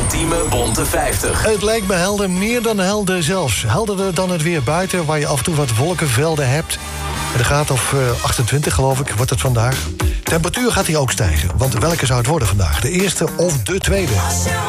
ultieme bonte 50. Het lijkt me helder, meer dan helder zelfs. Helderder dan het weer buiten, waar je af en toe wat wolkenvelden hebt. En de graad of 28, geloof ik, wordt het vandaag. Temperatuur gaat hier ook stijgen. Want welke zou het worden vandaag? De eerste of de tweede?